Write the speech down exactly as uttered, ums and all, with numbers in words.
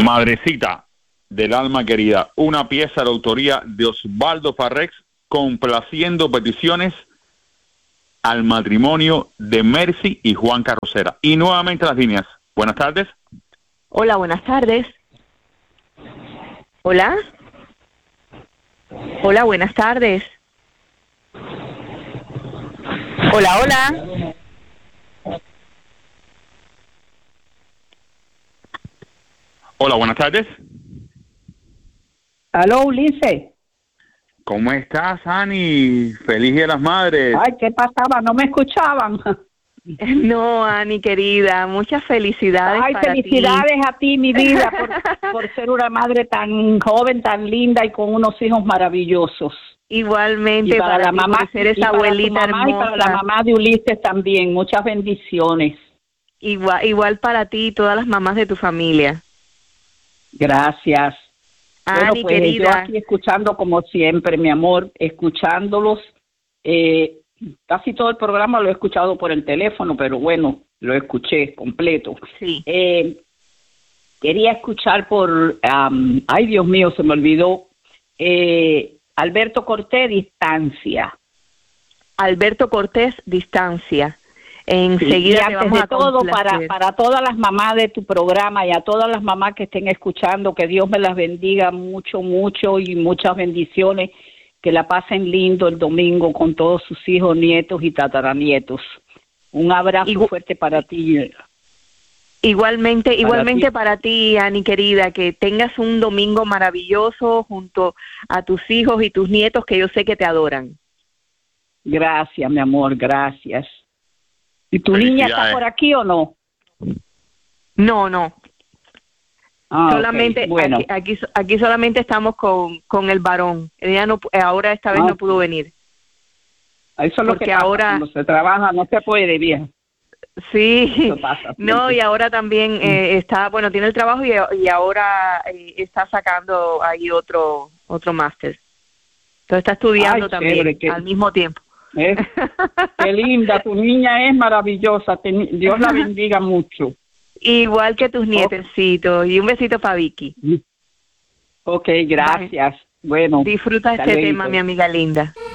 Madrecita del alma querida, una pieza de la autoría de Osvaldo Farrex, complaciendo peticiones al matrimonio de Mercy y Juan Carrocera. Y nuevamente las líneas. Buenas tardes. Hola, buenas tardes. Hola. Hola, buenas tardes. Hola, hola. Hola, buenas tardes. Aló, Ulises. ¿Cómo estás, Ani? Feliz Día de las Madres. Ay, ¿qué pasaba? ¿No me escuchaban? No, Ani, querida, muchas felicidades. Ay, para felicidades ti. a ti, mi vida, por, por ser una madre tan joven, tan linda y con unos hijos maravillosos. Igualmente y para, para la ti, mamá, por ser esa y para abuelita tu mamá hermosa. Y para la mamá de Ulises también, muchas bendiciones. Igual, igual para ti y todas las mamás de tu familia. Gracias. Ani, bueno, pues querida. yo aquí escuchando como siempre, mi amor, escuchándolos. Eh, casi todo el programa lo he escuchado por el teléfono, pero bueno, lo escuché completo. Sí. Eh, quería escuchar por, um, ay Dios mío, se me olvidó, eh, Alberto Cortés, Distancia. Alberto Cortés, Distancia. Sí, Enseguida te vamos de a todo para, complacer. para todas las mamás de tu programa y a todas las mamás que estén escuchando, que Dios me las bendiga mucho, mucho y muchas bendiciones, que la pasen lindo el domingo con todos sus hijos, nietos y tataranietos. Un abrazo Igu fuerte para ti. Igualmente, para igualmente ti. para ti, Ani querida, que tengas un domingo maravilloso junto a tus hijos y tus nietos que yo sé que te adoran. Gracias, mi amor, gracias. ¿Y tu niña está por aquí o no? No, no. Ah, solamente okay. Bueno. aquí, aquí aquí solamente estamos con, con el varón. Ella no, ahora esta vez ah, no pudo venir. Eso es lo porque que pasa, ahora cuando se trabaja no se puede, bien. Sí, pasa no, y ahora también eh, está, bueno, tiene el trabajo y, y ahora eh, está sacando ahí otro otro máster. Entonces está estudiando Ay, también chévere, que, al mismo tiempo. ¿eh? Qué linda, tu niña es maravillosa, te, Dios la bendiga mucho. Igual que tus nietecitos, y un besito para Vicky. Ok, gracias. Bye. Bueno, disfruta este luego. tema, mi amiga linda.